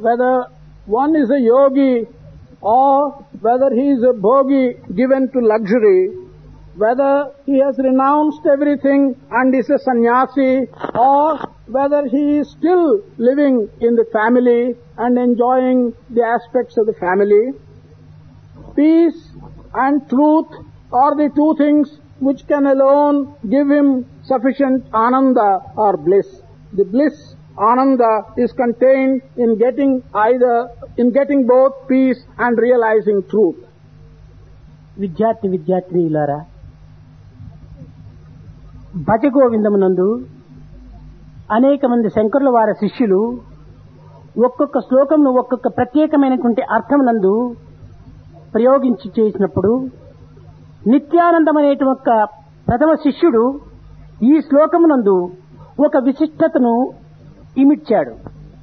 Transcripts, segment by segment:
whether one is a yogi or whether he is a bhogi given to luxury, whether he has renounced everything and is a sannyasi, or whether he is still living in the family and enjoying the aspects of the family, peace and truth are the two things which can alone give him sufficient ananda or bliss. The bliss, ananda, is contained in getting both peace and realizing truth. విద్యార్థినీలారా, భజగోవిందమునందు అనేక మంది శంకరుల వారి శిష్యులు ఒక్కొక్క శ్లోకంను ఒక్కొక్క ప్రత్యేకమైనటువంటి అర్థమునందు ప్రయోగించి చేసినప్పుడు నిత్యానందమనేటువంటి ఒక ప్రథమ శిష్యుడు ఈ శ్లోకమునందు ఒక విశిష్టతను ఇమిడ్చాడు.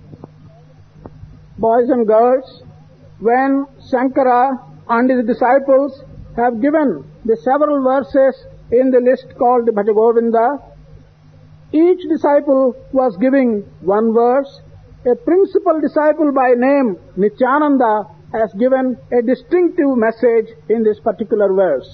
Boys and girls, when Shankara and his disciples have given the several verses in the list called the Bhajagovinda, each disciple was giving one verse. A principal disciple by name Nityananda has given a distinctive message in this particular verse.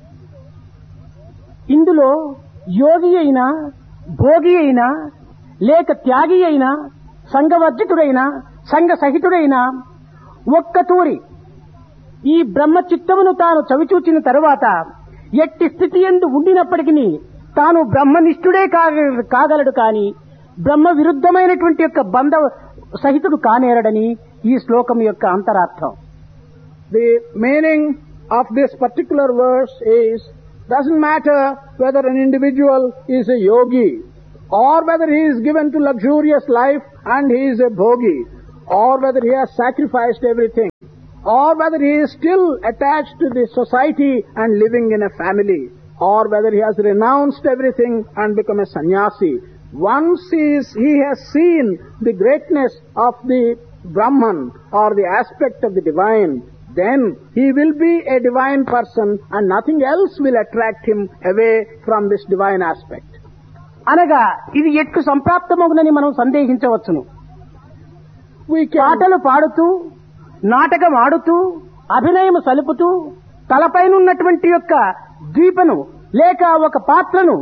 ఇందులో యోగి అయినా, భోగి అయినా, లేక త్యాగి అయినా, సంఘవర్జితుడైనా, సంఘ సహితుడైనా ఒక్కతూరి ఈ బ్రహ్మ చిత్తమును తాను చవిచూచిన తరువాత ఎట్టి స్థితి యందు ఉండినప్పటికీ తాను బ్రహ్మనిష్ఠుడే కాగలడు కాని బ్రహ్మ విరుద్ధమైనటువంటి యొక్క బంధ సహితుడు కానేరడని ఈ శ్లోకం యొక్క అంతరార్థం. The meaning of this particular verse is, doesn't matter whether an individual is a yogi or whether he is given to luxurious life and he is a bhogi, or whether he has sacrificed everything, or whether he is still attached to the society and living in a family, or whether he has renounced everything and become a sannyasi. Once he has seen the greatness of the Brahman or the aspect of the divine, then he will be a divine person and nothing else will attract him away from this divine aspect. అనగా ఇది ఎట్లు సంప్రాప్తమగునని మనం సందేహించవచ్చును. పాటలు పాడుతూ, నాటకం ఆడుతూ, అభినయం సలుపుతూ, తలపైనున్నటువంటి యొక్క ద్వీపను లేక ఒక పాత్రను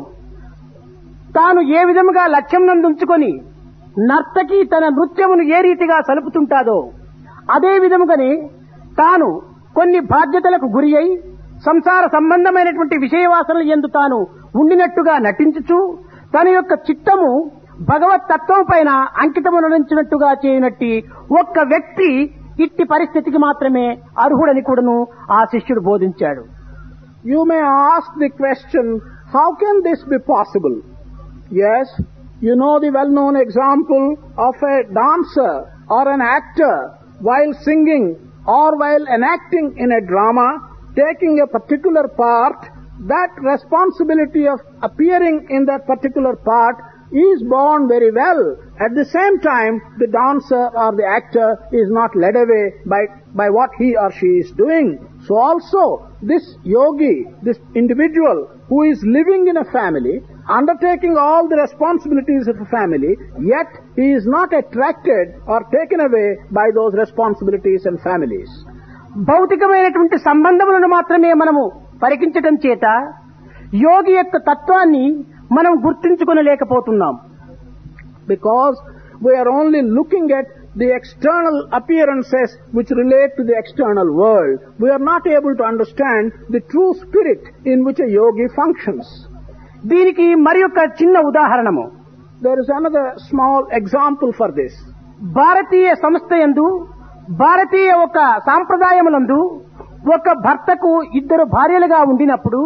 తాను ఏ విధముగా లక్ష్యం నందుంచుకొని నర్తకి తన నృత్యమును ఏ రీతిగా సలుపుతుంటాదో అదే విధముగానే తాను కొన్ని బాధ్యతలకు గురి అయి సంసార సంబంధమైనటువంటి విషయవాసనల యందు తాను ఉండినట్టుగా నటించుచు తన యొక్క చిత్తము భగవత్ తత్వం పైన అంకితమునరించినట్టుగా చేయనట్టి ఒక్క వ్యక్తి ఇట్టి పరిస్థితికి మాత్రమే అర్హుడని కూడాను ఆ శిష్యుడు బోధించాడు. You may ask the question, how can this be possible? Yes, you know the well-known example of a dancer or an actor while singing or while enacting in a drama, taking a particular part. That responsibility of appearing in that particular part is borne very well. At the same time, the dancer or the actor is not led away by what he or she is doing. So also, this yogi, this individual who is living in a family, undertaking all the responsibilities of a family, yet he is not attracted or taken away by those responsibilities and families. భౌతికమైనటువంటి సంబంధములను మాత్రమే మనము పరికించటం చేత యోగి యొక్క తత్వాన్ని మనం గుర్తించుకొనలేకపోతున్నాం. Because we are only looking at the external appearances which relate to the external world. We are not able to understand the true spirit in which a yogi functions. దీనికి మరి ఒక చిన్న ఉదాహరణము. There is another small example for this. భారతీయ సంస్థ యందు, భారతీయ ఒక సాంప్రదాయములందు ఒక భర్తకు ఇద్దరు భార్యలుగా ఉండినప్పుడు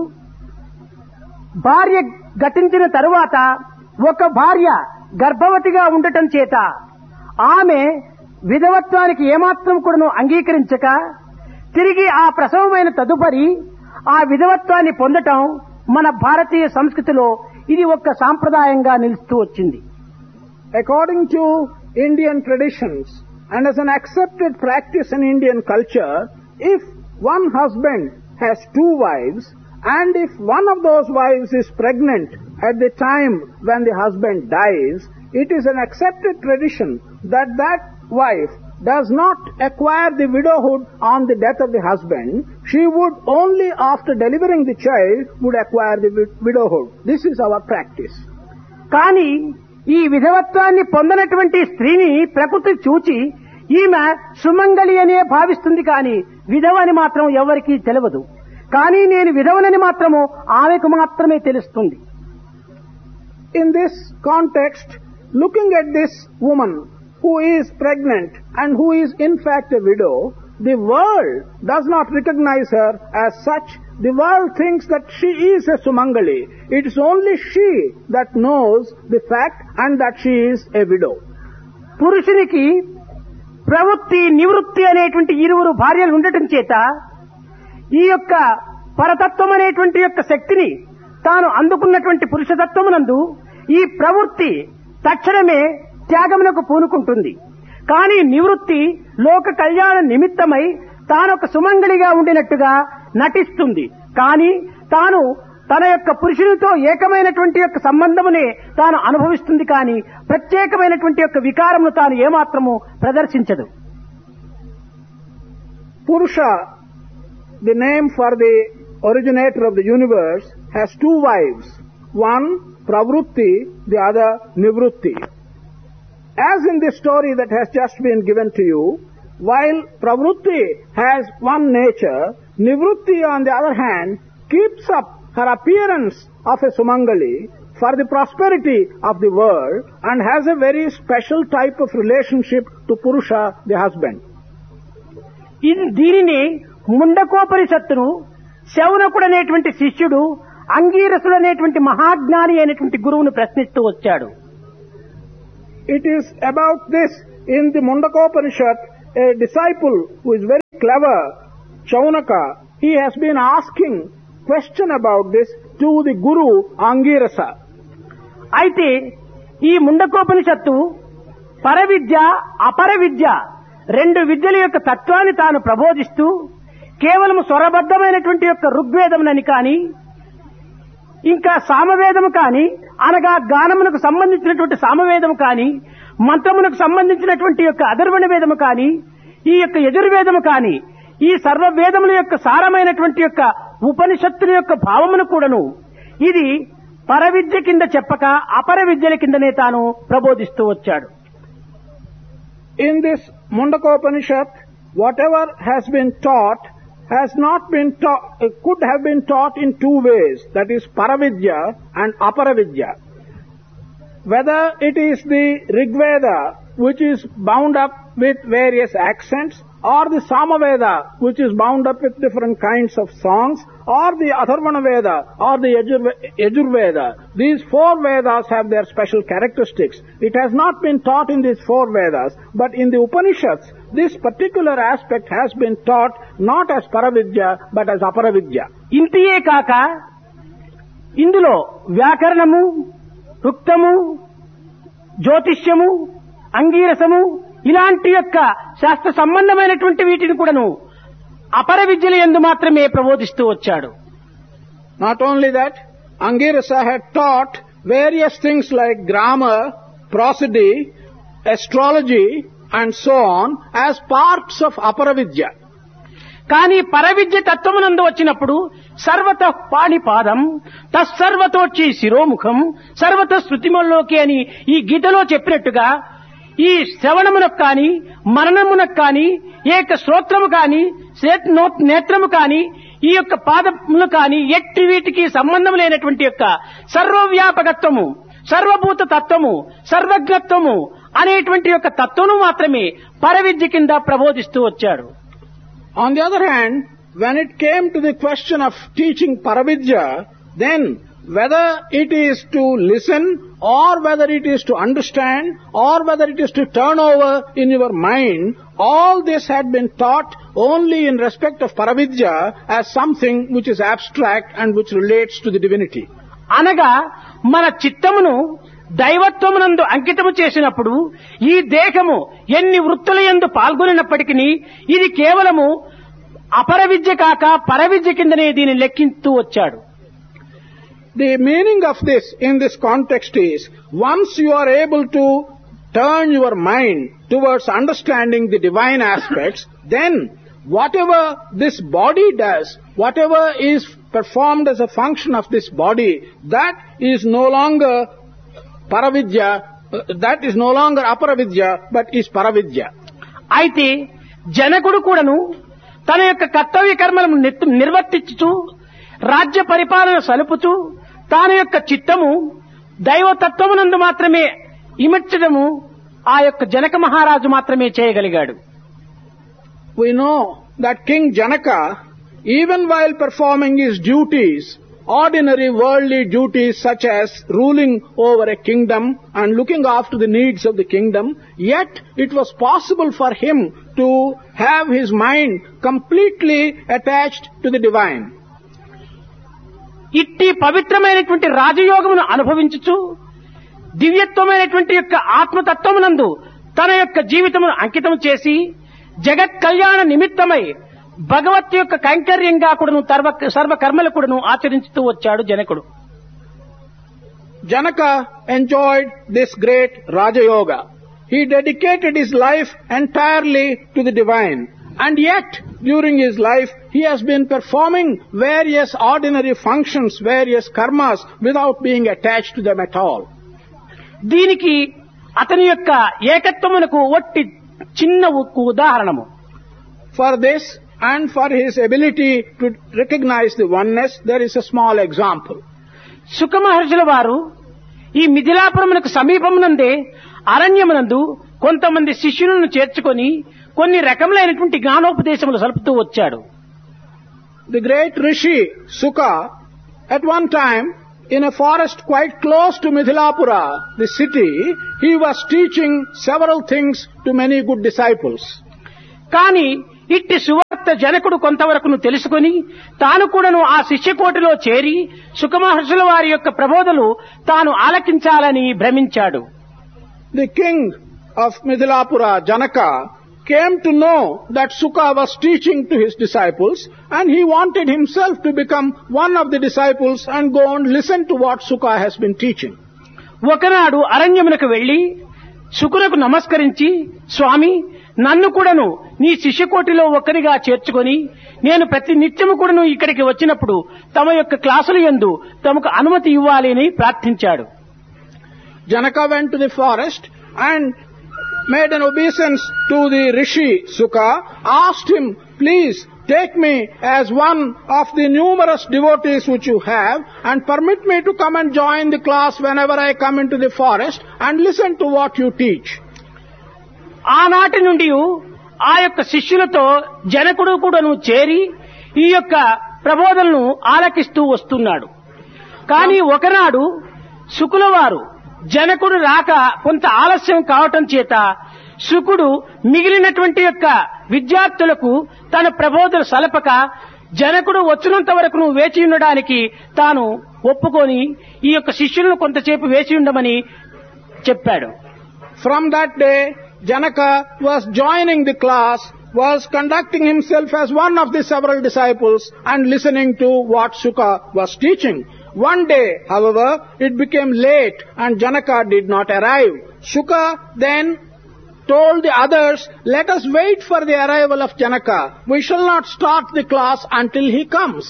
భార్య గతించిన తరువాత ఒక భార్య గర్భవతిగా ఉండటం చేత ఆమె విధవత్వానికి ఏమాత్రం కూడాను అంగీకరించక తిరిగి ఆ ప్రసవమైన తదుపరి ఆ విధవత్వాన్ని పొందటం మన భారతీయ సంస్కృతిలో ఇది ఒక సాంప్రదాయంగా నిలుస్తూ వచ్చింది. According to Indian traditions and as an accepted practice in Indian culture, if one husband has two wives and if one of those wives is pregnant at the time when the husband dies, it is an accepted tradition that that wife does not acquire the widowhood on the death of the husband. She would only after delivering the child would acquire the widowhood. This is our practice. కానీ ఈ విధవత్వాన్ని పొందనటువంటి స్త్రీని ప్రకృతి చూచి ఈమె సుమంగళి అనే భావిస్తుంది కానీ విధవని మాత్రం ఎవరికీ తెలియదు. కానీ నేను విధవనని మాత్రము ఆమెకు మాత్రమే తెలుస్తుంది. In this context, looking at this woman who is pregnant and who is in fact a widow, the world does not recognize her as such. The world thinks that she is a Sumangali. It is only she that knows the fact and that she is a widow. పురుషునికి ప్రవృత్తి నివృత్తి అనేటువంటి ఇరువురు భార్యలు ఉండటం చేత ఈ యొక్క పరతత్వం అనేటువంటి యొక్క శక్తిని తాను అందుకున్నటువంటి పురుషతత్వమునందు ఈ ప్రవృత్తి తక్షణమే త్యాగమునకు పూనుకుంటుంది. కానీ నివృత్తి లోక కళ్యాణ నిమిత్తమై తానొక సుమంగళిగా ఉండినట్టుగా నటిస్తుంది. కానీ తాను తన యొక్క పురుషునితో ఏకమైనటువంటి యొక్క సంబంధమునే తాను అనుభవిస్తుంది. కానీ ప్రత్యేకమైనటువంటి యొక్క వికారమును తాను ఏమాత్రము ప్రదర్శించదు. Purusha, the name for the originator of the universe, has two wives. One, Pravrutti, the other, Nivrutti. As in the story that has just been given to you, while Pravrutti has one nature, Nivrutti on the other hand keeps up her appearance of a Sumangali for the prosperity of the world and has a very special type of relationship to Purusha, the husband. దీనిని ముండకోపనిషత్తును శౌనకుడు అనేటువంటి శిష్యుడు అంగీరసుడు అనేటువంటి మహాజ్ఞాని అయినటువంటి గురువును ప్రశ్నిస్తూ వచ్చాడు. It is about this in the Mundakopanishad, a disciple who is very clever, Chaunaka, he has been asking question about this to the Guru Angirasa. అయితే ఈ ముండకోపనిషత్తు పరవిద్య అపరవిద్య రెండు విద్యల యొక్క తత్వాన్ని తాను ప్రబోధిస్తూ కేవలం స్వరబద్ధమైనటువంటి యొక్క ఋగ్వేదమునని కానీ ఇంకా సామవేదము కానీ అనగా గానమునకు సంబంధించినటువంటి సామవేదము కానీ మంత్రమునకు సంబంధించినటువంటి యొక్క అధర్వణ వేదము కానీ ఈ యొక్క యజుర్వేదము కానీ ఈ సర్వవేదముల యొక్క సారమైనటువంటి యొక్క ఉపనిషత్తుల యొక్క భావమును కూడాను ఇది పరవిద్య కింద చెప్పక అపర విద్యల కిందనే తాను ప్రబోధిస్తూ వచ్చాడు. In this Mundakopanishad, whatever has been taught has not been taught, could have been taught in two ways, that is Paravidya and Aparavidya. Whether it is the Rigveda, which is bound up with various accents, or the Samaveda, which is bound up with different kinds of songs, or the Atharvana Veda, or the Yajurveda. These four Vedas have their special characteristics. It has not been taught in these four Vedas, but in the Upanishads, this particular aspect has been taught not as Paravidya, but as Aparavidya. ఇంతియే కాక ఇందులో వ్యాకరణము, రుక్తము, జ్యోతిష్యము, అంగీరసము ఇలాంటి యొక్క శాస్త్ర సంబంధమైనటువంటి వీటిని కూడాను అపర విద్యల యందు మాత్రమే ప్రబోధిస్తూ వచ్చాడు. Not only that, Angirasa had taught various things like grammar, prosody, astrology and so on as parts of Aparavidya. కానీ పరవిద్య తత్వమునందు వచ్చినప్పుడు సర్వత పాణిపాదం తస్సర్వతోచి శిరోముఖం సర్వత శృతిమల్లోకి అని ఈ గీతలో చెప్పినట్టుగా ఈ శ్రవణమునకు కాని మననమునకు కాని ఏక శ్రోత్రము కాని నేత్రము కాని ఈ యొక్క పాదములు కాని ఎట్టి వీటికి సంబంధం లేనటువంటి యొక్క సర్వవ్యాపకత్వము సర్వభూత తత్వము సర్వజ్ఞత్వము అనేటువంటి యొక్క తత్వము మాత్రమే పరవిద్య కింద ప్రబోధిస్తూ వచ్చాడు. On the other hand, when it came to the question of teaching Paravidya, then whether it is to listen or whether it is to understand or whether it is to turn over in your mind, all this had been taught only in respect of Paravidya as something which is abstract and which relates to the divinity. అనగా మన చిత్తమును దైవత్వమునందు అంకితము చేసినప్పుడు ఈ దేహము ఎన్ని వృత్తుల యందు పాల్గొనినప్పటికీ ఇది కేవలము అపర విద్య కాక పరవిద్య కిందనే దీన్ని లెక్కిస్తూ వచ్చాడు. The meaning of this in this context is, once you are able to turn your mind towards understanding the divine aspects, then whatever this body does, whatever is performed as a function of this body, that is no longer paravidya, that is no longer aparavidya, but is paravidya. అయితే జనకుడు కూడాను తన యొక్క కర్తవ్య కర్మలను నిర్వర్తించుతూ రాజ్య పరిపాలన సలుపుతూ తన యొక్క చిత్తము దైవతత్వమునందు మాత్రమే ఇమర్చడము ఆ యొక్క జనక మహారాజు మాత్రమే చేయగలిగాడు. We know that King Janaka, even while performing his duties, ordinary worldly duties such as ruling over a kingdom and looking after the needs of the kingdom, yet it was possible for him to have his mind completely attached to the divine. ఇట్టి పవిత్రమైనటువంటి రాజయోగమును అనుభవించుచు దివ్యత్వమైనటువంటి యొక్క ఆత్మతత్వమునందు తన యొక్క జీవితమును అంకితం చేసి జగత్ కళ్యాణ నిమిత్తమై భగవత్ యొక్క కైంకర్యంగా కూడాను సర్వకర్మలు కూడాను ఆచరించుతూ వచ్చాడు జనకుడు. Janaka enjoyed this great Raja Yoga. He dedicated his life entirely to the divine. And yet, during his life, he has been performing various ordinary functions, various karmas, without being attached to them at all. దీనికి అతని యొక్క ఏకత్వమునకు ఒట్టి చిన్న ఉదాహరణము. For this, and for his ability to recognize the oneness, there is a small example. Shuka మహర్షుల వారు ఈ మిథిలాపురమునకు సమీపమునందే అరణ్యమునందు కొంతమంది శిష్యులను చేర్చుకొని కొన్ని రకములైనటువంటి జ్ఞానోపదేశములు సలుపుతూ వచ్చాడు. The great Rishi Suka, at one time, in a forest quite close to Mithilapura, the city, he was teaching several things to many good disciples. కానీ ఇట్టి సువార్త జనకుడు కొంతవరకును తెలుసుకొని తాను కూడాను ఆ శిష్యకోటిలో చేరి శుకమహర్షుల వారి యొక్క ప్రబోధలు తాను ఆలకించాలని భ్రమించాడు. The king of Mithilapura, Janaka, came to know that Suka was teaching to his disciples, and he wanted himself to become one of the disciples and go and listen to what Suka has been teaching. ఒకనాడు అరణ్యమునకు వెళ్లి శుకునకు నమస్కరించి, స్వామి, నన్ను కూడాను నీ శిష్యకోటిలో ఒక్కరిగా చేర్చుకొని నేను ప్రతి నిత్యము కూడాను ఇక్కడికి వచ్చినప్పుడు తమ యొక్క క్లాసుల యందు తమకు అనుమతి ఇవ్వాలి అని ప్రార్థించాడు. Janaka went to the forest and made an obeisance to the Rishi Suka, asked him, please take me as one of the numerous devotees which you have and permit me to come and join the class whenever I come into the forest and listen to what you teach. ఆనాటి నుండి ఆ యొక్క శిష్యులతో జనకుడు కూడాను చేరి ఈ యొక్క ప్రబోధనను ఆలకిస్తూ వస్తున్నాడు. కానీ ఒకనాడు శుకుల వారు జనకుడు రాక కొంత ఆలస్యం కావటం చేత శుకుడు మిగిలినటువంటి యొక్క విద్యార్థులకు తన ప్రబోధన సలపక జనకుడు వచ్చినంత వరకు వేచి ఉండడానికి తాను ఒప్పుకొని ఈ యొక్క శిష్యులను కొంతసేపు వేచి ఉండమని చెప్పాడు. From that day, Janaka was joining the class, was conducting himself as one of the several disciples and listening to what Suka was teaching. One day, however, it became late and Janaka did not arrive. Suka then told the others, let us wait for the arrival of Janaka. We shall not start the class until he comes.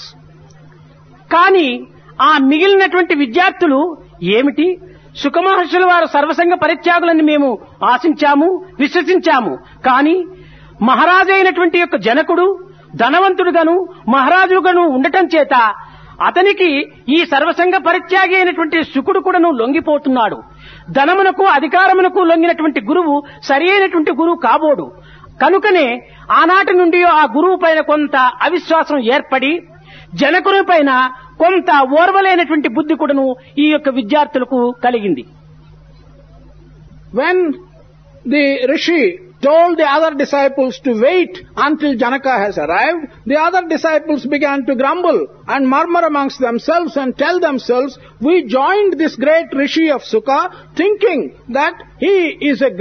కానీ ఆ మిగిలినటువంటి విద్యార్థులు ఏమిటి, శుకమహర్షుల వారు సర్వసంగ పరిత్యాగులని మేము ఆశించాము, విశ్వసించాము. కానీ మహారాజు అయినటువంటి యొక్క జనకుడు ధనవంతుడుగాను మహారాజుగాను ఉండటం చేత అతనికి ఈ సర్వసంగ పరిత్యాగి అయినటువంటి శుకుడు కూడాను లొంగిపోతున్నాడు. ధనమునకు అధికారమునకు లొంగినటువంటి గురువు సరి అయినటువంటి గురువు కాబోడు. కనుకనే ఆనాటి నుండి ఆ గురువు పైన కొంత అవిశ్వాసం ఏర్పడి జనకుని పైన కొంత ఓర్వలేనటువంటి బుద్ధి కూడాను ఈ యొక్క విద్యార్థులకు కలిగింది. When the Rishi told the other disciples to wait until Janaka has arrived, the other disciples began to grumble and murmur amongst themselves and tell themselves, we joined this great Rishi of Suka thinking that he is a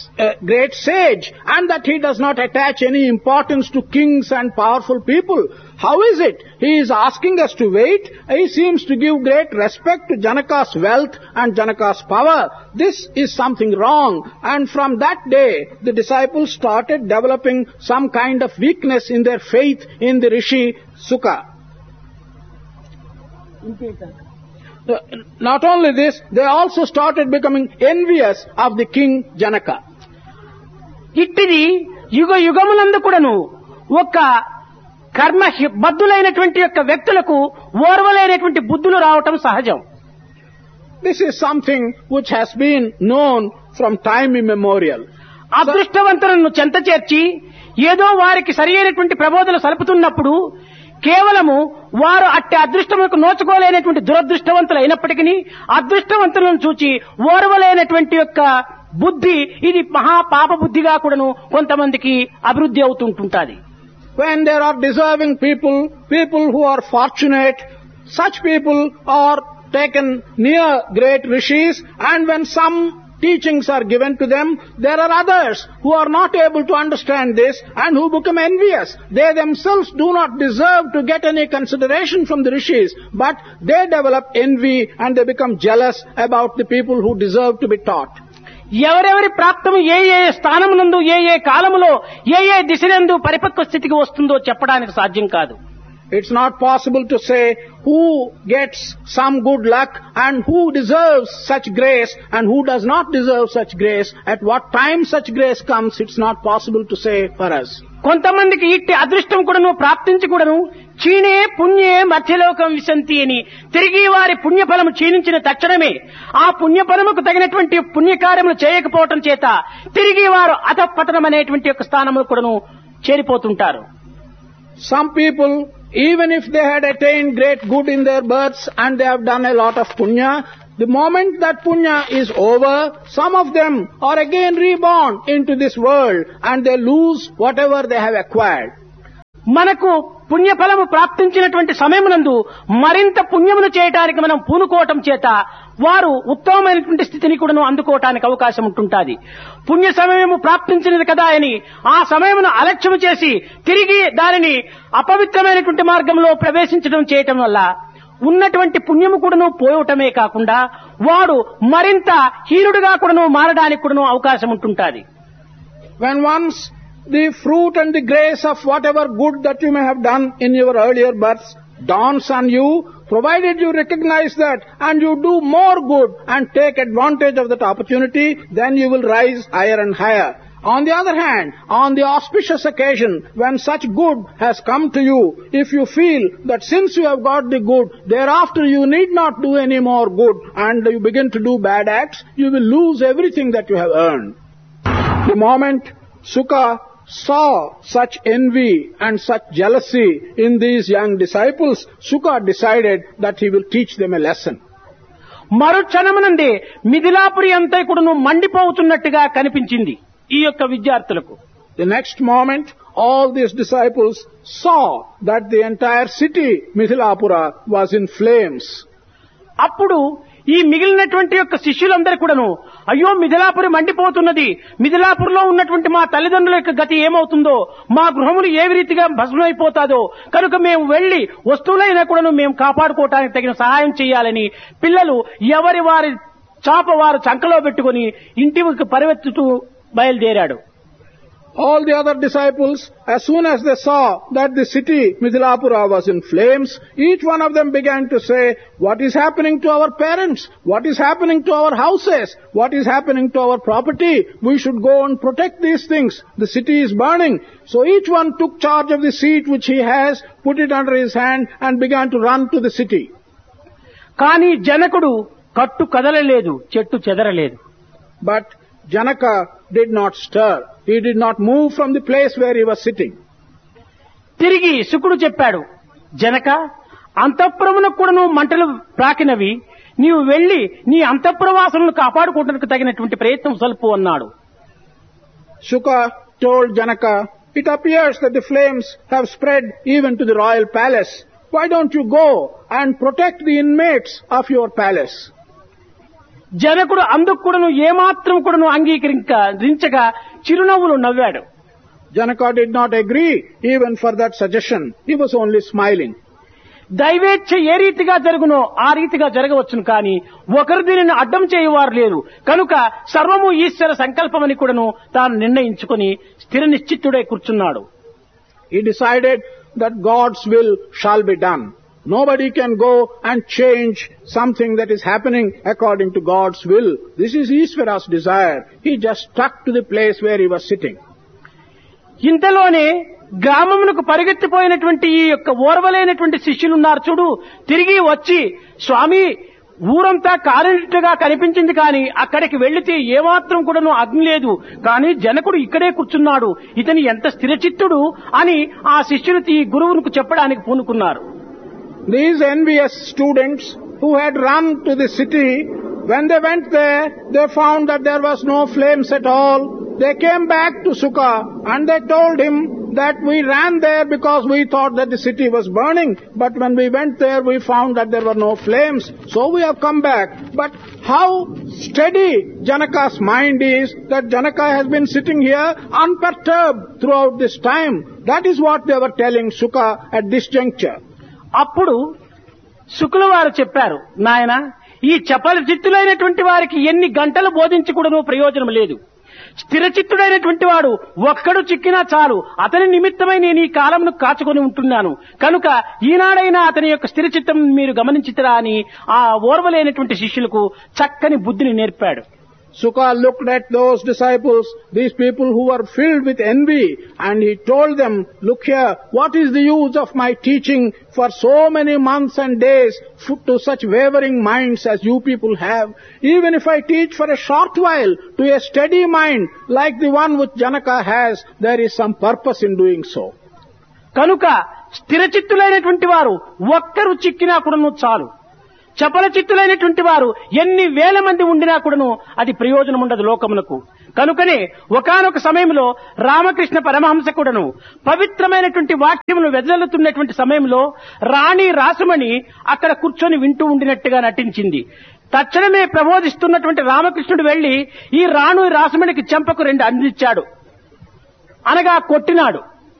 great sage and that he does not attach any importance to kings and powerful people. How is it? He is asking us to wait. He seems to give great respect to Janaka's wealth and Janaka's power. This is something wrong. And from that day, the disciples started developing some kind of weakness in their faith in the Rishi Suka. Not only this, they also started becoming envious of the king Janaka. ఇట్టిది యుగ యుగములందు కూడాను ఒక కర్మ బద్ధులైనటువంటి యొక్క వ్యక్తులకు ఓర్వలైనటువంటి బుద్ధులు రావటం సహజం. This is something which has been known from time immemorial. అదృష్టవంతులను చెంత చేర్చి ఏదో వారికి సరి అయినటువంటి ప్రబోధనలు సలుపుతున్నప్పుడు కేవలము వారు అట్టి అదృష్టములకు నోచుకోలేనటువంటి దురదృష్టవంతులు అయినప్పటికీ అదృష్టవంతులను చూచి ఓర్వలేనటువంటి యొక్క బుద్ధి ఇది మహా పాప బుద్ధిగా కూడాను కొంతమందికి అభివృద్ధి అవుతుంటుంటుంది. When there are deserving people, people who are fortunate, such people are taken near great rishis, and when some teachings are given to them, there are others who are not able to understand this and who become envious. They themselves do not deserve to get any consideration from the rishis, but they develop envy and they become jealous about the people who deserve to be taught. ఎవరెవరి ప్రాప్తము ఏ ఏ స్థానమునందు ఏ ఏ కాలములో ఏ ఏ దిశనందు పరిపక్వ స్థితికి వస్తుందో చెప్పడానికి సాధ్యం కాదు. It's not possible to say who gets some good luck and who deserves such grace and who does not deserve such grace. At what time such grace comes, it's not possible to say for us. కొంతమందికి ఇట్టి అదృష్టం కూడాను ప్రాప్తించి కూడాను క్షీణే పుణ్యే మధ్యలోకం విశంతి అని తిరిగి వారి పుణ్యఫలము క్షీణించిన తక్షణమే ఆ పుణ్యఫలముకు తగినటువంటి పుణ్యకార్యములు చేయకపోవటం చేత తిరిగి వారు అధపతనం అనేటువంటి యొక్క స్థానములు కూడాను చేరిపోతుంటారు. Some people, even if they had attained great good in their births and they have done a lot of punya, the moment that punya is over, some of them are again reborn into this world and they lose whatever they have acquired. మనకు పుణ్యఫలము ప్రాప్తించినటువంటి సమయమునందు మరింత పుణ్యమును చేయడానికి మనం పూనుకోవటం చేత వారు ఉత్తమమైనటువంటి స్థితిని కూడాను అందుకోవటానికి అవకాశం ఉంటుంటుంది. పుణ్య సమయము ప్రాప్తించినది కదా అని ఆ సమయమును అలక్ష్యము చేసి తిరిగి దానిని అపవిత్రమైనటువంటి మార్గంలో ప్రవేశించడం చేయటం వల్ల ఉన్నటువంటి పుణ్యము కూడాను పోవటమే కాకుండా వాడు మరింత హీనుడిగా కూడాను మారడానికి కూడాను అవకాశం ఉంటుంటుంది. When once the fruit and the grace of whatever good that you may have done in your earlier births dawns on you, provided you recognize that and you do more good and take advantage of that opportunity, then you will rise higher and higher. On the other hand, on the auspicious occasion when such good has come to you, if you feel that since you have got the good, thereafter you need not do any more good and you begin to do bad acts, you will lose everything that you have earned. The moment Suka saw such envy and such jealousy in these young disciples, Suka decided that he will teach them a lesson. మరుక్షణమునందే Mithilapuri అంతా కూడాను మండిపోతున్నట్టుగా కనిపించింది ఈ యొక్క విద్యార్థులకు. The next moment, all these disciples saw that the entire city, Mithilapura, was in flames. అప్పుడు ఈ మిగిలినటువంటి యొక్క శిష్యులందరూ కూడాను అయ్యో మిథిలాపురి మండిపోతున్నది, మిథిలాపురిలో ఉన్నటువంటి మా తల్లిదండ్రుల యొక్క గతి ఏమవుతుందో, మా గృహములు ఏ రీతిగా భస్మైపోతాదో, కనుక మేము వెళ్లి వస్తువులైనా కూడాను మేము కాపాడుకోవటానికి తగిన సహాయం చేయాలని పిల్లలు ఎవరి వారి చాప వారు చంకలో పెట్టుకుని ఇంటికి పరిగెత్తుతూ బయలుదేరాడు. All the other disciples, as soon as they saw that the city, Mithilapura, was in flames, each one of them began to say, what is happening to our parents? What is happening to our houses? What is happening to our property? We should go and protect these things. The city is burning. So each one took charge of the seat which he has, put it under his hand and began to run to the city. కానీ జనకుడు కట్టు కదలలేదు, చెట్టు చెదరలేదు. But Janaka did not stir. He did not move from the place where he was sitting. తిరిగి శుకుడు చెప్పాడు, జనక అంతఃపురమునకు కూడాను మంటలు ప్రాకినవి, నీవు వెళ్లి నీ అంతఃపురవాసులను కాపాడుకోవడానికి తగినటువంటి ప్రయత్నం సల్పు అన్నాడు. Shuka told Janaka, it appears that the flames have spread even to the royal palace. Why don't you go and protect the inmates of your palace? జనకుడు అందుకు కూడాను ఏమాత్రం కూడాను అంగీకరించగా చిరునవ్వులు నవ్వాడు. Janaka did not agree even for that suggestion. He was only smiling. దైవేచ్ఛ ఏ రీతిగా జరుగునో ఆ రీతిగా జరగవచ్చును కానీ ఒకరు దీనిని అడ్డం చేయువారు లేరు కనుక సర్వము ఈశ్వర సంకల్పమని కూడాను తాను నిర్ణయించుకుని స్థిర నిశ్చిత్తుడై కూర్చున్నాడు. He decided that God's will shall be done. Nobody can go and change something that is happening according to God's will. This is Ishvara's desire. He just stuck to the place where he was sitting. ఇంతలోనే గ్రామమునకు పరిగెత్తిపోయినటువంటి ఈ యొక్క ఓర్వలేనటువంటి శిష్యులున్నారు చూడు, తిరిగి వచ్చి స్వామి ఊరంతా కాలినట్టుగా కనిపించింది కానీ అక్కడికి వెళ్లితే ఏమాత్రం కూడాను అగ్ని లేదు, కానీ జనకుడు ఇక్కడే కూర్చున్నాడు, ఇతని ఎంత స్థిరచిత్తుడు అని ఆ శిష్యులు ఈ గురువుకు చెప్పడానికి పూనుకున్నారు. These envious students who had run to the city, when they went there, they found that there was no flames at all. They came back to Sukha and they told him that we ran there because we thought that the city was burning, but when we went there we found that there were no flames, so we have come back. But how steady Janaka's mind is, that Janaka has been sitting here unperturbed throughout this time. That is what they were telling Sukha at this juncture. అప్పుడు శుకుల వారు చెప్పారు, నాయన ఈ చపల చిత్తులైనటువంటి వారికి ఎన్ని గంటలు బోధించకూడను ప్రయోజనం లేదు. స్థిరచిత్తుడైనటువంటి వాడు ఒక్కడు చిక్కినా చాలు, అతని నిమిత్తమై నేను ఈ కాలమును కాచుకొని ఉంటున్నాను, కనుక ఈనాడైనా అతని యొక్క స్థిరచిత్తం మీరు గమనించితరా అని ఆ ఓర్వలేనటువంటి శిష్యులకు చక్కని బుద్ధిని నేర్పాడు. Sukha looked at those disciples, these people who were filled with envy, and he told them, look here, what is the use of my teaching for so many months and days to such wavering minds as you people have? Even if I teach for a short while to a steady mind like the one which Janaka has, there is some purpose in doing so. కనుక స్థిరచిత్తులైనటువంటి వారు ఒక్కరు చిక్కినా కూడాను చాలు, చపల చిత్తులైనటువంటి వారు ఎన్ని వేల మంది ఉండినా కూడాను అది ప్రయోజనం ఉండదు లోకమునకు. కనుకనే ఒకానొక సమయంలో రామకృష్ణ పరమహంస కూడాను పవిత్రమైనటువంటి వాక్యమును వెదజల్లుతున్నటువంటి సమయంలో రాణి రాసమణి అక్కడ కూర్చొని వింటూ ఉండినట్టుగా నటించింది. తక్షణమే ప్రబోధిస్తున్నటువంటి రామకృష్ణుడు వెళ్లి ఈ రాణి రాసమణికి చెంపకు 2 అందించాడు, అనగా కొట్టినాడు.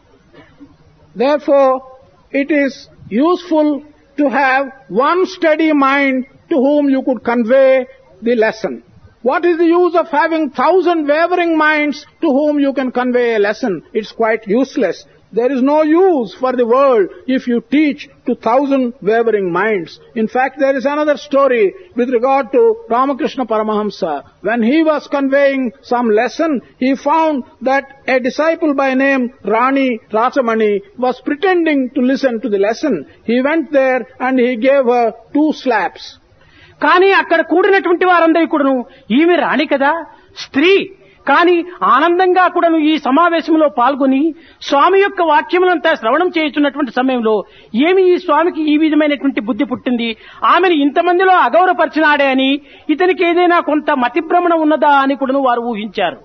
Therefore, it is useful to have one steady mind to whom you could convey the lesson. What is the use of having 1,000 wavering minds to whom you can convey a lesson? It's quite useless. There is no use for the world if you teach to 1,000 wavering minds. In fact, there is another story with regard to Ramakrishna Paramahamsa. When he was conveying some lesson, he found that a disciple by name Rani Rasamani was pretending to listen to the lesson. He went there and he gave her 2 slaps. కానీ అక్కడ కూడినటువంటి వారందరూ కూడాను ఈమె రాణి కదా, స్త్రీ, కానీ ఆనందంగా కూడాను ఈ సమావేశంలో పాల్గొని స్వామి యొక్క వాక్యములంతా శ్రవణం చేయుచున్నటువంటి సమయంలో ఏమి ఈ స్వామికి ఈ విధమైనటువంటి బుద్ధి పుట్టింది, ఆమెను ఇంతమందిలో అగౌరవపరిచినాడే అని, ఇతనికి ఏదైనా కొంత మతిభ్రమణ ఉన్నదా అని కూడాను వారు ఊహించారు.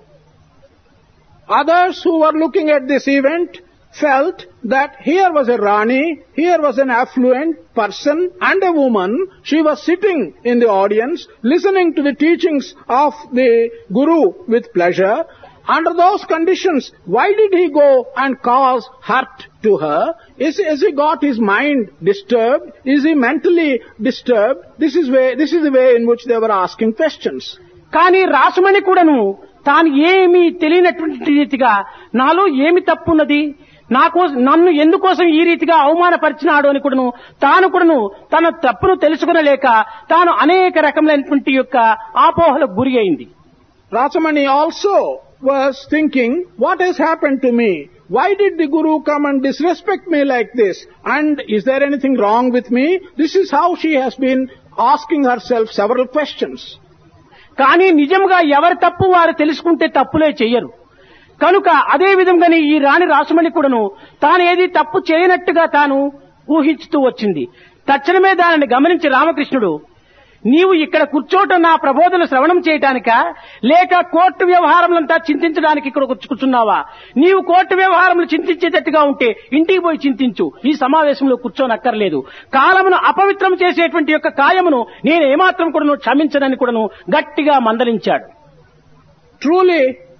Others who were looking at this event felt that here was a Rani, here was an affluent person and a woman. She was sitting in the audience, listening to the teachings of the Guru with pleasure. Under those conditions, why did he go and cause hurt to her? Is he got his mind disturbed? Is he mentally disturbed? This is the way in which they were asking questions. కానీ రాసమణి కూడాను తాను ఏమీ తెలియనటువంటి రీతిగా నాలో ఏమి తప్పున్నది, నన్ను ఎందుకోసం ఈ రీతిగా అవమానపరిచినాడు అని కూడాను తాను కూడాను తన తప్పును తెలుసుకునలేక తాను అనేక రకములైనటువంటి యొక్క ఆపోహలకు గురి అయింది. Rasamani also was thinking, what has happened to me? Why did the Guru come and disrespect me like this? And is there anything wrong with me? This is how she has been asking herself several questions. కానీ నిజంగా ఎవరి తప్పు వారు తెలుసుకుంటే తప్పులే చెయ్యరు. కనుక అదే విధంగానే ఈ రాణి రాసమణి కూడాను తాను ఏది తప్పు చేయనట్టుగా తాను ఊహించుతూ వచ్చింది. తక్షణమే దానిని గమనించి రామకృష్ణుడు, నీవు ఇక్కడ కూర్చోటం నా ప్రబోధన శ్రవణం చేయటానికా, లేక కోర్టు వ్యవహారములంతా చింతించడానికి ఇక్కడ కూర్చున్నావా? నీవు కోర్టు వ్యవహారములు చింతించేటట్టుగా ఉంటే ఇంటికి పోయి చింతించు, ఈ సమావేశంలో కూర్చోనక్కర్లేదు. కాలమును అపవిత్రం చేసేటువంటి యొక్క కాయమును నేను ఏమాత్రం కూడాను క్షమించనని కూడాను గట్టిగా మందలించాడు. Truly,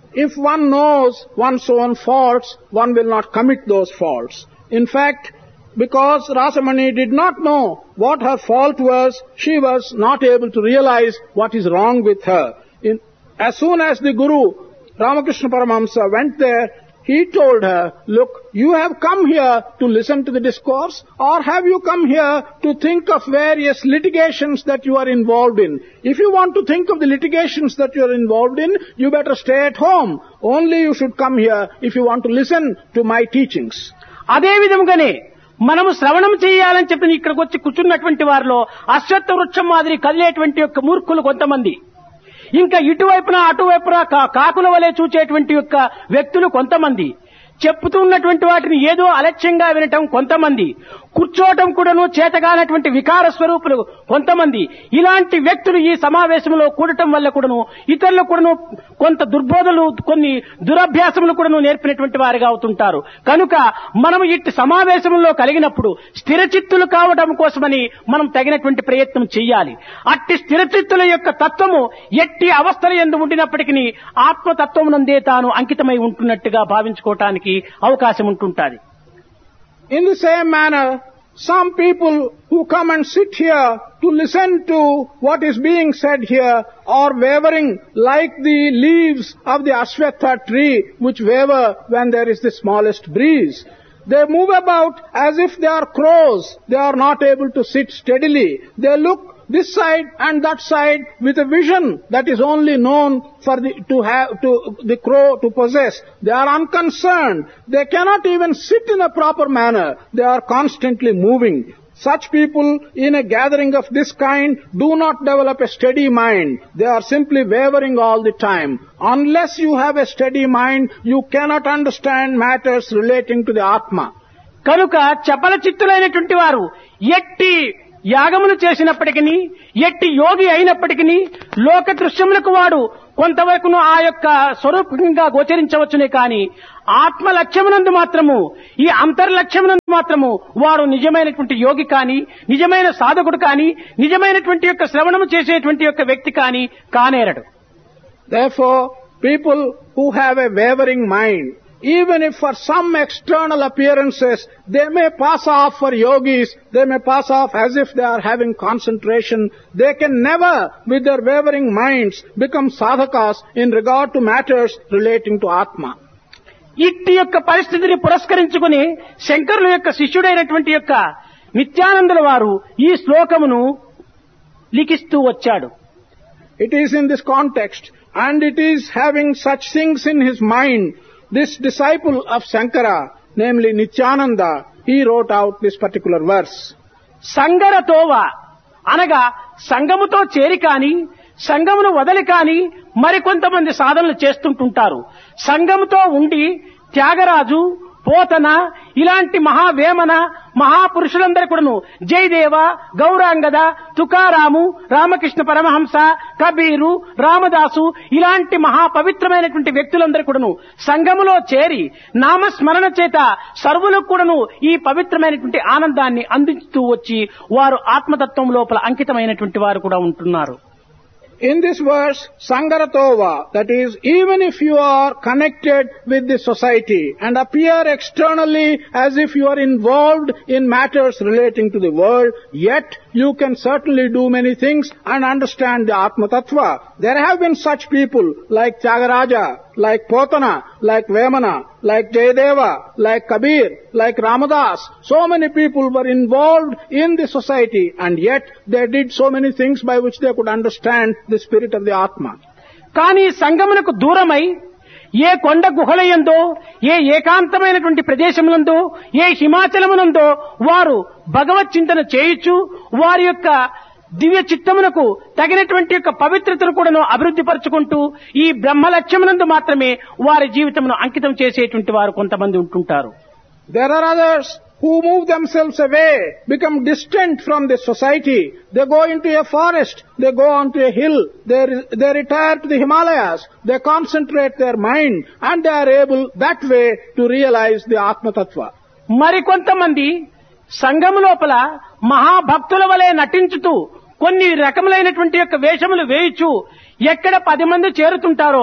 if one knows one's own faults, one will not commit those faults. In fact, because Rasamani did not know what her fault was, she was not able to realize what is wrong with her. As soon as the Guru, Ramakrishna Paramahamsa, went there, he told her, look, you have come here to listen to the discourse, or have you come here to think of various litigations that you are involved in? If you want to think of the litigations that you are involved in, you better stay at home. Only you should come here if you want to listen to my teachings. అదే విధంగానే మనము శ్రవణం చేయాలని చెప్పి ఇక్కడికి వచ్చి కూర్చున్నటువంటి వారిలో అశ్వత్థ వృక్షం మాదిరి కదిలేటువంటి యొక్క మూర్ఖులు కొంతమంది, ఇంకా ఇటువైపున అటువైపున కాకుల వలె చూచేటువంటి యొక్క వ్యక్తులు కొంతమంది, చెప్పుతున్నటువంటి వాటిని ఏదో అలక్ష్యంగా వినటం కొంతమంది, కూర్చోవటం కూడాను చేతగానటువంటి వికార స్వరూపులు కొంతమంది, ఇలాంటి వ్యక్తులు ఈ సమావేశంలో కూడటం వల్ల కూడాను ఇతరులు కూడాను కొంత దుర్బోధలు, కొన్ని దురభ్యాసములు కూడాను నేర్పినటువంటి వారిగా అవుతుంటారు. కనుక మనం ఇట్టి సమావేశంలో కలిగినప్పుడు స్థిరచిత్తులు కావడం కోసమని మనం తగినటువంటి ప్రయత్నం చెయ్యాలి. అట్టి స్థిరచిత్తుల యొక్క తత్వము ఎట్టి అవస్థల యందు ఉండినప్పటికీ ఆత్మతత్వమునందే తాను అంకితమై ఉంటున్నట్టుగా భావించుకోవటానికి అవకాశం ఉంటుంటుంది. In the same manner, some people who come and sit here to listen to what is being said here are wavering like the leaves of the Ashwatha tree which waver when there is the smallest breeze. They move about as if they are crows. They are not able to sit steadily. They look this side and that side with a vision that is only known for the crow to possess. They are unconcerned. They cannot even sit in a proper manner. They are constantly moving. Such people in a gathering of this kind do not develop a steady mind. They are simply wavering all the time. Unless you have a steady mind, you cannot understand matters relating to the Atma. కనుక చపల చిత్తులైనటువంటి వారు ఎట్టి యాగములు చేసినప్పటికీ, ఎట్టి యోగి అయినప్పటికీ లోక దృశ్యములకు వాడు కొంతవరకును ఆ యొక్క స్వరూపంగా గోచరించవచ్చునే కానీ ఆత్మ లక్ష్యమునందు మాత్రము, ఈ అంతర్లక్ష్యమునందు మాత్రము వాడు నిజమైనటువంటి యోగి కానీ, నిజమైన సాధకుడు కానీ, నిజమైనటువంటి యొక్క శ్రవణము చేసేటువంటి యొక్క వ్యక్తి కానీ కానేరడు. Therefore, people who have a wavering mind, even if for some external appearances they may pass off for yogis, they may pass off as if they are having concentration, they can never, with their wavering minds, become sadhakas in regard to matters relating to Atma. ఇట్టి యొక్క పరిస్థితిని పురస్కరించుకుని శంకరుల యొక్క శిష్యుడైనటువంటి యొక్క నిత్యానందుల వారు ఈ శ్లోకమును లిఖిస్తూ వచ్చాడు. It is in this context, and it is having such things in his mind, this disciple of Shankara, namely Nityananda, he wrote out this particular verse. సంగరతోవ అనగా సంగముతో చేరి కాని, సంగమును వదలి కాని మరికొంతమంది సాధనలు చేస్తుంటుంటారు. సంగముతో ఉండి త్యాగరాజు, పోతన ఇలాంటి మహావేమన మహాపురుషులందరూ కూడాను జయదేవ, గౌరాంగద, తుకారాము, రామకృష్ణ పరమహంస, కబీరు, రామదాసు ఇలాంటి మహాపవిత్రమైనటువంటి వ్యక్తులందరూ కూడాను సంఘములో చేరి నామస్మరణ చేత సర్వులకు కూడాను ఈ పవిత్రమైనటువంటి ఆనందాన్ని అందిస్తూ వచ్చి వారు ఆత్మతత్వం లోపల అంకితమైనటువంటి వారు కూడా ఉంటున్నారు. In this verse, Sangaratova, that is, even if you are connected with the society and appear externally as if you are involved in matters relating to the world, yet you can certainly do many things and understand the Atma Tattva. There have been such people like Tyagaraja, like Potana, like Vemana, like Jayadeva, like Kabir, like Ramadas. So many people were involved in the society and yet they did so many things by which they could understand the spirit of the Atma. కానీ సంగమునకు దూరమై ఏ కొండ గుహలయందో, ఏ ఏకాంతమైనటువంటి ప్రదేశములందో, ఏ హిమాచలమునందో వారు భగవత్ చింతన చేయుచు వారి యొక్క దివ్య చిత్తమునకు తగినటువంటి యొక్క పవిత్రతను కూడాను అభివృద్ధి పరుచుకుంటూ ఈ బ్రహ్మలక్ష్యమునందు మాత్రమే వారి జీవితమును అంకితం చేసేటువంటి వారు కొంతమంది ఉంటుంటారు. There are others who move themselves away, become distant from the society. They go into a forest, they go onto a hill, they retire to the Himalayas, they concentrate their mind and they are able that way to realize the Atma Tattva. మరికొంతమంది సంఘము లోపల మహాభక్తుల వలె నటించుతూ కొన్ని రకములైనటువంటి యొక్క వేషములు వేయుచు ఎక్కడ 10 మంది చేరుతుంటారో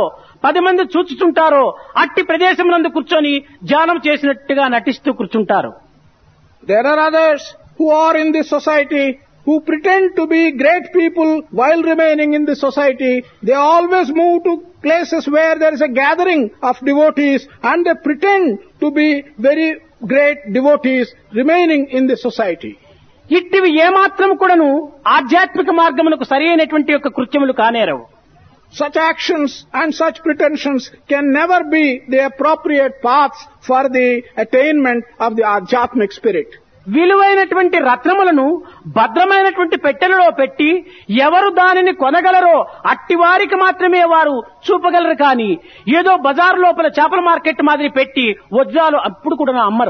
10 మంది చూచుతుంటారో అట్టి ప్రదేశమునందు కూర్చొని ధ్యానం చేసినట్టుగా నటిస్తూ కూర్చుంటారు. There are others who are in this society who pretend to be great people while remaining in the society. They always move to places where there is a gathering of devotees and they pretend to be very great devotees remaining in the society. ఇట్టివి ఏమాత్రం కూడాను ఆధ్యాత్మిక మార్గమునకు సరి అయినటువంటి యొక్క కృత్యములు కానేరవు. Such actions and such pretensions can never be the appropriate paths for the attainment of the Adhyatmic spirit. విలువైనటువంటి రత్నములను భద్రమైనటువంటి పెట్టెలలో పెట్టి ఎవరు దానిని కొనగలరో అట్టి వారికి మాత్రమే వారు చూపగలరు. కానీ ఏదో బజార్ లోపల చేపల మార్కెట్ మాదిరి పెట్టి వజ్రాలు అప్పుడు కూడా అమ్మరు.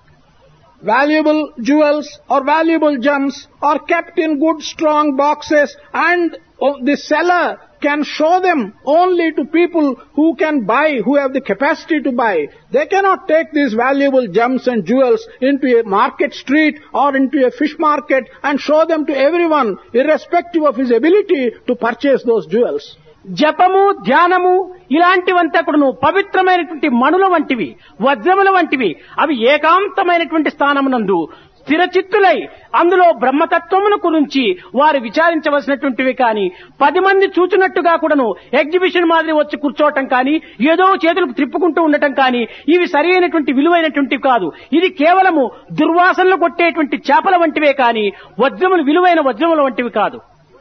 Valuable jewels or valuable gems are kept in good strong boxes and the seller can show them only to people who can buy, who have the capacity to buy. They cannot take these valuable gems and jewels into a market street or into a fish market and show them to everyone irrespective of his ability to purchase those jewels. జపము ధ్యానము ఇలాంటివంతా కూడాను పవిత్రమైనటువంటి మణుల వంటివి, వజ్రముల వంటివి. అవి ఏకాంతమైనటువంటి స్థానమునందు స్థిరచిత్తులై అందులో బ్రహ్మతత్వమును గురించి వారు విచారించవలసినటువంటివి. కానీ 10 మంది చూచినట్టుగా కూడాను ఎగ్జిబిషన్ మాదిరి వచ్చి కూర్చోవటం కానీ ఏదో చేతులకు త్రిప్పుకుంటూ ఉండటం కానీ ఇవి సరి అయినటువంటి విలువైనటువంటివి కాదు. ఇది కేవలము దుర్వాసనలు కొట్టేటువంటి చేపల వంటివే కానీ వజ్రములు విలువైన వజ్రముల వంటివి కాదు.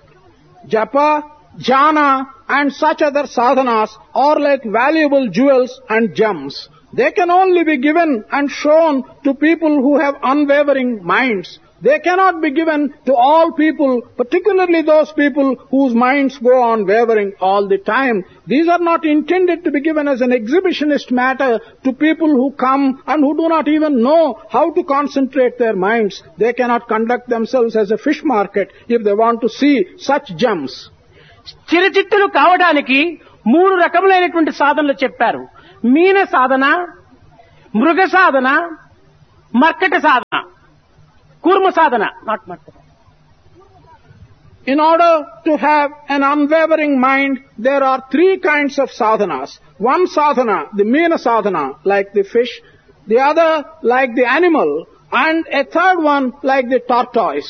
Japa, jhana and such other sadhanas are like valuable jewels and gems. They can only be given and shown to people who have unwavering minds. They cannot be given to all people, particularly those people whose minds go on wavering all the time. These are not intended to be given as an exhibitionist matter to people who come and who do not even know how to concentrate their minds. They cannot conduct themselves as a fish market if they want to see such gems. చిరచిత్తులు కావడానికి 3 రకములైనటువంటి సాధనలు చెప్పారు. మీన సాధన, మృగ సాధన, మర్కట సాధన, కూర్మ సాధన. Not మర్కట. In order to have an unwavering mind, there are 3 kinds of sadhanas. One sadhana, the meena sadhana, like the fish, the other like the animal, and a third one like the tortoise.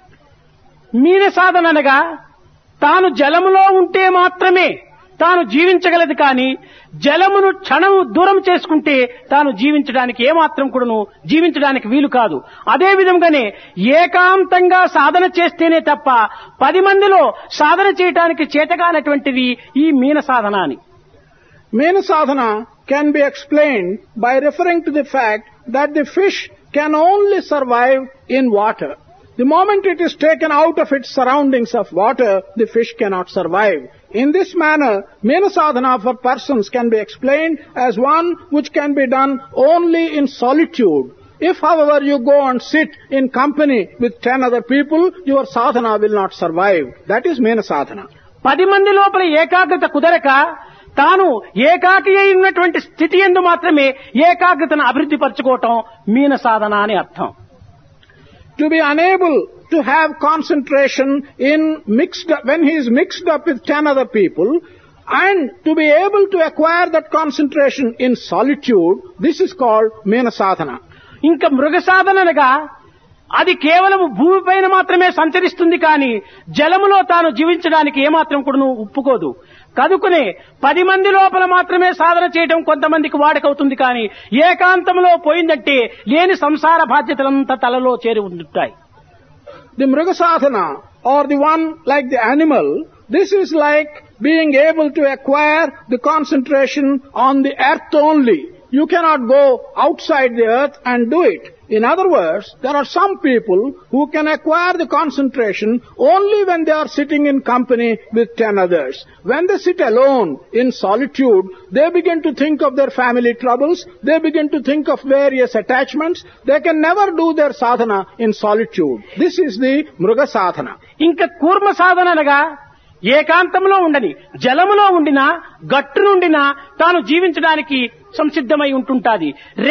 మీన సాధన అనగా తాను జలములో ఉంటే మాత్రమే తాను జీవించగలదు. కానీ జలమును క్షణము దూరం చేసుకుంటే తాను జీవించడానికి ఏమాత్రం కూడాను జీవించడానికి వీలు కాదు. అదే విధంగానే ఏకాంతంగా సాధన చేస్తేనే తప్ప 10 మందిలో సాధన చేయడానికి చేతగానటువంటిది ఈ మీన సాధన అని. Meena sadhana can be explained by referring to the fact that the fish can only survive in water. The moment it is taken out of its surroundings of water, the fish cannot survive. In this manner, Meena sadhana for persons can be explained as one which can be done only in solitude. If, however, you go and sit in company with 10 other people, your sadhana will not survive. That is Meena sadhana. 10 మంది లోపల ఏకాగ్రత కుదరక తాను ఏకాకి అయి ఉన్నటువంటి స్థితి యందు మాత్రమే ఏకాగ్రతను అభివృద్ధి పరచుకోవటం మీన సాధన అని అర్థం. To be unable to have concentration when he is mixed up with 10 other people, and to be able to acquire that concentration in solitude, this is called Meena sadhana. ఇంకా మృగ సాధన అనగా అది కేవలం భూమిపైన మాత్రమే సంచరిస్తుంది కానీ జలములో తాను జీవించడానికి ఏమాత్రం కూడా ఒప్పుకోదు. కనుకనే 10 మంది లోపల మాత్రమే సాధన చేయడం కొంతమందికి వాడకవుతుంది. కానీ ఏకాంతంలో పోయిందంటే లేని సంసార బాధ్యతలంతా తలలో చేరి ఉంటాయి. The mruga sadhana, or the one like the animal, this is like being able to acquire the concentration on the earth only. You cannot go outside the earth and do it. In other words, there are some people who can acquire the concentration only when they are sitting in company with 10 others. When they sit alone in solitude, they begin to think of their family troubles, they begin to think of various attachments. They can never do their sadhana in solitude. This is the mruga sadhana. ఇంకా కూర్మ సాధన అనగా ఏకాంతంలో ఉండని జలములో ఉండినా గట్టు నుండినా తాను జీవించడానికి సంసిద్ధమై ఉంటుంటాది.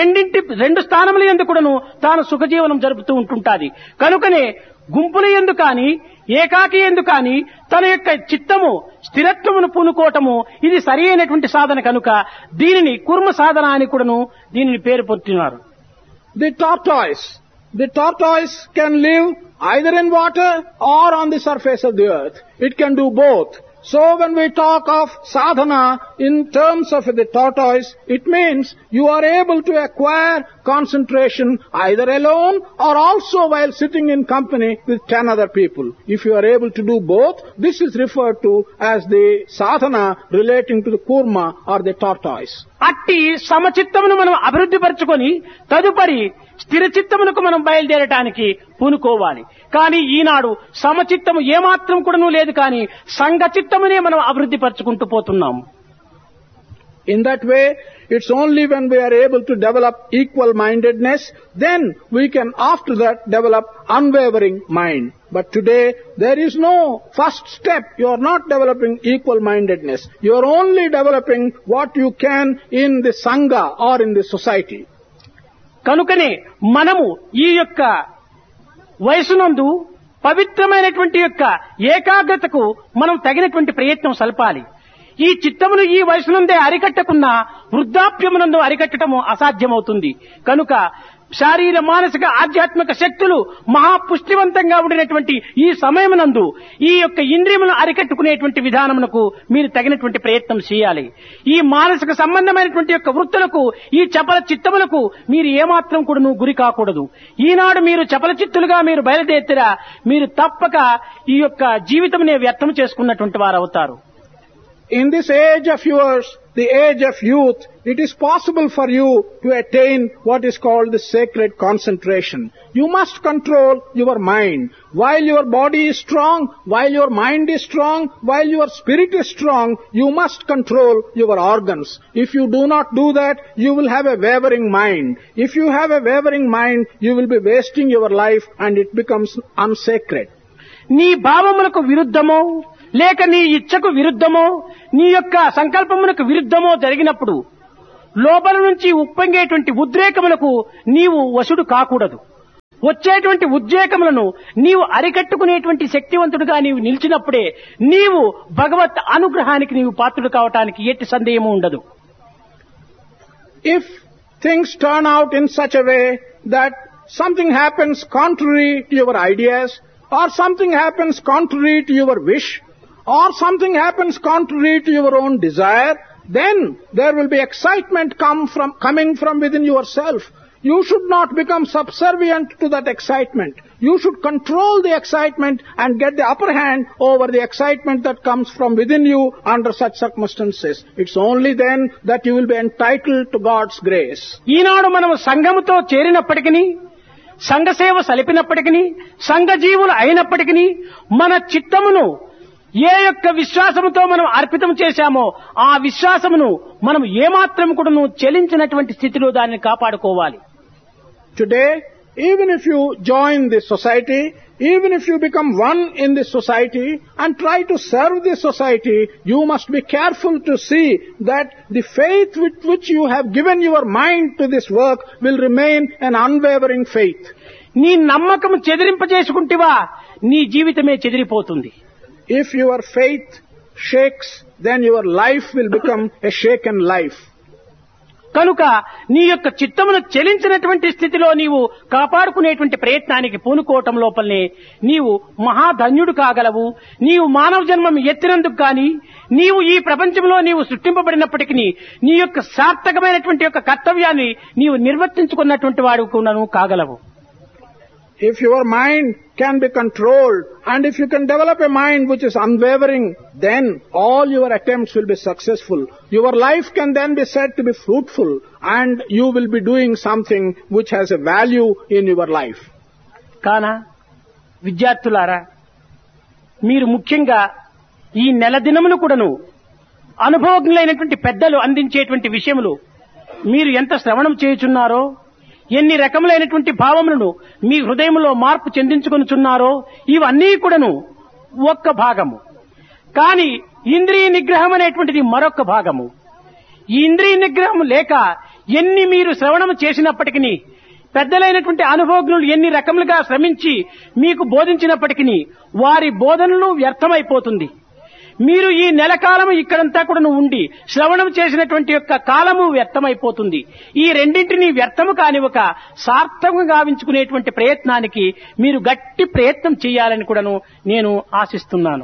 2 స్థానముల యందు కూడాను తాను సుఖజీవనం జరుపుతూ ఉంటుంటాది. కనుకనే గుంపుల యందు కానీ ఏకాకి ఎందు కాని తన యొక్క చిత్తము స్థిరత్వమును పూనుకోవటము ఇది సరి అయినటువంటి సాధన కనుక దీనిని కుర్మ సాధన అని కూడాను దీనిని పేరు పొందుతున్నారు. The tortoise can live either in water or on the surface of the earth. It can do both. So when we talk of sadhana in terms of the tortoise, it means you are able to acquire concentration either alone or also while sitting in company with 10 other people. If you are able to do both, this is referred to as the sadhana relating to the kurma or the tortoise. అట్టి సమచిత్తమును మనం అభివృద్ధి పరచుకొని తదుపరి స్థిర చిత్తమునకు మనం బయలుదేరటానికి పూనుకోవాలి. కానీ ఈనాడు సమచిత్తము ఏమాత్రం కూడాను లేదు, కానీ సంఘ చిత్తమునే మనం అభివృద్ధి పరచుకుంటూ పోతున్నాము. In that way, it's only when we are able to develop equal-mindedness, then we can after that develop unwavering mind. But today, there is no first step. You are not developing equal-mindedness. You are only developing what you can in the Sangha or in the society. కనుకనే మనము ఈ యొక్క వయసునందు పవిత్రమైనటువంటి యొక్క ఏకాగ్రతకు మనం తగినటువంటి ప్రయత్నం సల్పాలి. ఈ చిత్తమును ఈ వయసునందే అరికట్టకున్నా వృద్ధాప్యమునందు అరికట్టడము అసాధ్యమవుతుంది. కనుక శారీర మానసిక ఆధ్యాత్మిక శక్తులు మహాపుష్టివంతంగా ఉండినటువంటి ఈ సమయమునందు ఈ యొక్క ఇంద్రియములను అరికట్టుకునేటువంటి విధానమునకు మీరు తగినటువంటి ప్రయత్నం చేయాలి. ఈ మానసిక సంబంధమైనటువంటి యొక్క వృత్తులకు ఈ చపల చిత్తములకు మీరు ఏమాత్రం కూడాను గురి కాకూడదు. ఈనాడు మీరు చపల చిత్తులుగా మీరు బయలుదేరితేరా మీరు తప్పక ఈ యొక్క జీవితమునే వ్యర్థం చేసుకున్నటువంటి వారు అవుతారు. In this age of yours, the age of youth, it is possible for you to attain what is called the sacred concentration. You must control your mind. While your body is strong, while your mind is strong, while your spirit is strong, you must control your organs. If you do not do that, you will have a wavering mind. If you have a wavering mind, you will be wasting your life and it becomes unsacred. నీ భావములకు విరుద్ధమో లేక నీ ఇచ్చకు విరుద్ధమో నీ యొక్క సంకల్పమునకు విరుద్ధమో జరిగినప్పుడు లోపల నుంచి ఉప్పొంగేటువంటి ఉద్రేకములకు నీవు వశుడు కాకూడదు. వచ్చేటువంటి ఉద్రేకములను నీవు అరికట్టుకునేటువంటి శక్తివంతుడుగా నీవు నిలిచినప్పుడే నీవు భగవత్ అనుగ్రహానికి నీవు పాత్రుడు కావటానికి ఎట్టి సందేహము ఉండదు. If things turn out in such a way that something happens contrary to your ideas, or something happens contrary to your wish, or something happens contrary to your own desire, then there will be excitement coming from within yourself. You should not become subservient to that excitement. You should control the excitement and get the upper hand over the excitement that comes from within you under such circumstances. It's only then that you will be entitled to God's grace. ఈనాడు మనం సంఘముతో చేరినప్పటికీ సంఘ సేవ సలిపినప్పటికీ సంఘ జీవులు అయినప్పటికీ మన చిత్తమును ఏ యొక్క విశ్వాసముతో మనం అర్పితం చేశామో ఆ విశ్వాసమును మనం ఏమాత్రం కూడా చెలించినటువంటి స్థితిలో దానిని కాపాడుకోవాలి. Today, even if you join this society, even if you become one in this society and try to serve this society, you must be careful to see that the faith with which you have given your mind to this work will remain an unwavering faith. నీ నమ్మకం చెదిరింపజేసుకుంటేవా నీ జీవితమే చెదిరిపోతుంది. If your faith shakes, then your life will become a shaken life. కనుక నీ యొక్క చిత్తమును చెలించినటువంటి స్థితిలో నీవు కాపాడుకునేటువంటి ప్రయత్నానికి పూనుకోవటం లోపలనే నీవు మహాధన్యుడు కాగలవు. నీవు మానవ జన్మం ఎత్తినందుకు కానీ నీవు ఈ ప్రపంచంలో నీవు సృష్టింపబడినప్పటికీ నీ యొక్క సార్థకమైనటువంటి యొక్క కర్తవ్యాన్ని నీవు నిర్వర్తించుకున్నటువంటి వాడు కూడాను కాగలవు. If your mind can be controlled and if you can develop a mind which is unwavering, then all your attempts will be successful. Your life can then be said to be fruitful and you will be doing something which has a value in your life. కానా విద్యార్థులారా, మీరు ముఖ్యంగా ఈ నెల దినములు కూడాను అనుభవజ్ఞులైనటువంటి పెద్దలు అందించేటువంటి విషయములు మీరు ఎంత శ్రవణం చేయుచున్నారో, ఎన్ని రకములైనటువంటి భావములను మీ హృదయంలో మార్పు చెందించుకొనుచున్నారో ఇవన్నీ కూడాను ఒక్క భాగము. కానీ ఇంద్రియ నిగ్రహం అనేటువంటిది మరొక భాగము. ఈ ఇంద్రియ నిగ్రహం లేక ఎన్ని మీరు శ్రవణము చేసినప్పటికీ పెద్దలైనటువంటి అనుభవజ్ఞులు ఎన్ని రకములుగా శ్రమించి మీకు బోధించినప్పటికీ వారి బోధనలు వ్యర్థమైపోతుంది. మీరు ఈ నెల కాలము ఇక్కడంతా కూడా ఉండి శ్రవణం చేసినటువంటి యొక్క కాలము వ్యర్థమైపోతుంది. ఈ రెండింటినీ వ్యర్థము కానివ్వక సార్థకంగా గావించుకునేటువంటి ప్రయత్నానికి మీరు గట్టి ప్రయత్నం చేయాలని కూడాను నేను ఆశిస్తున్నాను.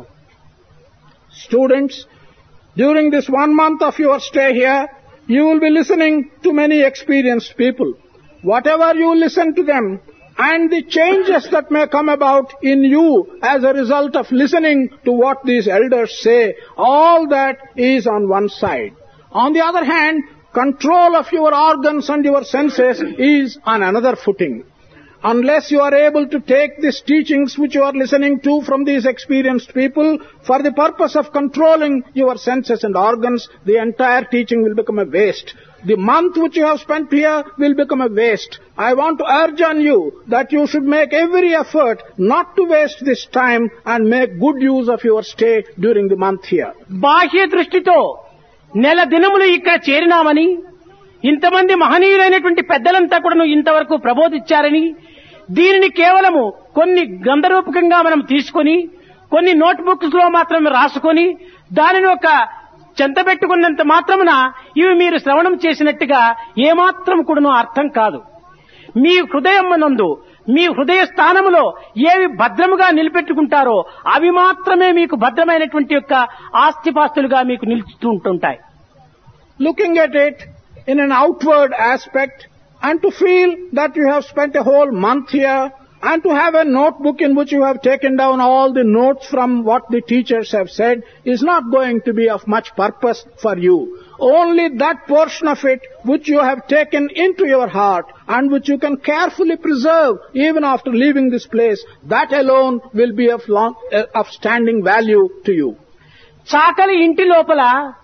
Students, during this 1 month of your stay here, you will be listening to many experienced people. Whatever you listen to them and the changes that may come about in you as a result of listening to what these elders say, all that is on one side. On the other hand, control of your organs and your senses is on another footing. Unless you are able to take these teachings which you are listening to from these experienced people for the purpose of controlling your senses and organs, the entire teaching will become a waste. The month which you have spent here will become a waste. I want to urge on you that you should make every effort not to waste this time and make good use of your stay during the month here. బాహ్య దృష్టితో నెల దినములు ఇక్కడ చేరినామని, ఇంతమంది మహనీయులైనటువంటి పెద్దలంతా కూడా ఇంతవరకు ప్రబోధించారని, దీనిని కేవలము కొన్ని గ్రంథరూపకంగా మనం తీసుకొని కొన్ని నోట్బుక్స్ లో మాత్రమే రాసుకొని దానిని ఒక చెంతబెట్టుకున్నంత మాత్రమున ఇవి మీరు శ్రవణం చేసినట్టుగా ఏమాత్రం కూడాను అర్థం కాదు. మీ హృదయం నందు మీ హృదయ స్థానములో ఏవి భద్రముగా నిలబెట్టుకుంటారో అవి మాత్రమే మీకు భద్రమైనటువంటి యొక్క ఆస్తిపాస్తులుగా మీకు నిలుస్తూ ఉంటుంటాయి. Looking at it in an outward aspect, and to feel that you have spent a whole month here, and to have a notebook in which you have taken down all the notes from what the teachers have said, is not going to be of much purpose for you. Only that portion of it which you have taken into your heart and which you can carefully preserve even after leaving this place, that alone will be of standing value to you. చాకలి ఇంటి లోపల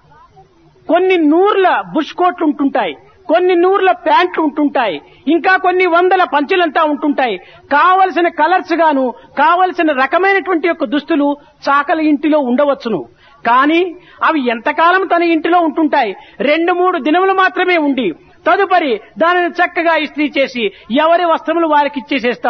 కొన్ని నూర్ల bush కోట్లు ఉంటుంటాయి, కొన్ని నూర్ల ప్యాంట్లు ఉంటుంటాయి, ఇంకా కొన్ని వందల పంచులంతా ఉంటుంటాయి. కావలసిన కలర్స్ గాను కావలసిన రకమైనటువంటి యొక్క దుస్తులు చాకలి ఇంటిలో ఉండవచ్చును. కానీ అవి ఎంతకాలం తన ఇంటిలో ఉంటుంటాయి? 2-3 దినములు మాత్రమే ఉండి తదుపరి దానిని చక్కగా ఇస్త్రీ చేసి ఎవరి వస్త్రములు వారికి ఇచ్చేసేస్తారు.